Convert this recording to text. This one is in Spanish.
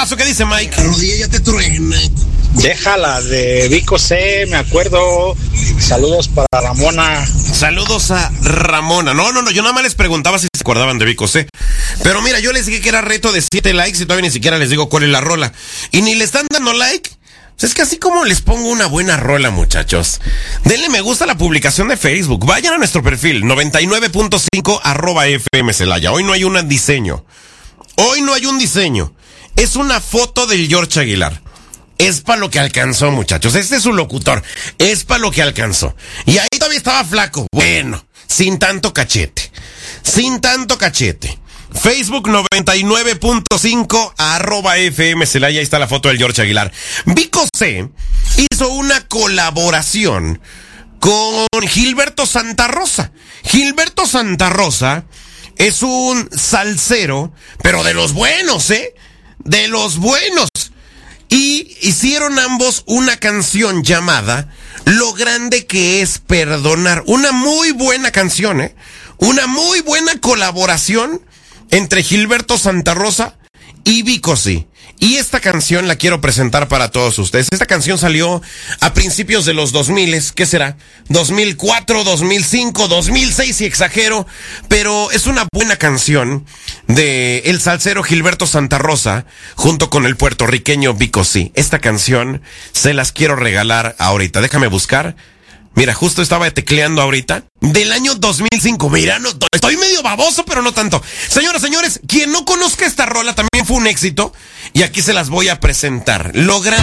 pasó? ¿Qué dice Mike? La rodilla ya te truena. Déjala de Vico C, me acuerdo. Saludos para Ramona. Saludos a Ramona. No, yo nada más les preguntaba si se acordaban de Vico C. Pero mira, yo les dije que era reto de 7 likes y todavía ni siquiera les digo cuál es la rola. Y ni le están dando like. Es que así como les pongo una buena rola, muchachos. Denle me gusta a la publicación de Facebook. Vayan a nuestro perfil, 99.5 @FM Celaya. Hoy no hay un diseño. Hoy no hay un diseño. Es una foto del George Aguilar. Es para lo que alcanzó, muchachos. Este es su locutor. Es para lo que alcanzó. Y ahí todavía estaba flaco. Bueno, sin tanto cachete. Sin tanto cachete. Facebook 99.5 @FM Celaya. Ahí está la foto del George Aguilar. Vico C hizo una colaboración con Gilberto Santa Rosa. Gilberto Santa Rosa es un salsero, pero de los buenos, de los buenos. Y hicieron ambos una canción llamada Lo grande que es perdonar. Una muy buena canción, Una muy buena colaboración entre Gilberto Santa Rosa y Vico C. Y esta canción la quiero presentar para todos ustedes. Esta canción salió a principios de los 2000, ¿qué será? 2004, 2005, 2006 si exagero, pero es una buena canción de el salsero Gilberto Santa Rosa junto con el puertorriqueño Vico C. Esta canción se las quiero regalar ahorita. Déjame buscar. Mira, justo estaba tecleando ahorita. Del año 2005. Mira, no, estoy medio baboso, pero no tanto. Señoras, señores, quien no conozca esta rola también fue un éxito. Y aquí se las voy a presentar. Lo grande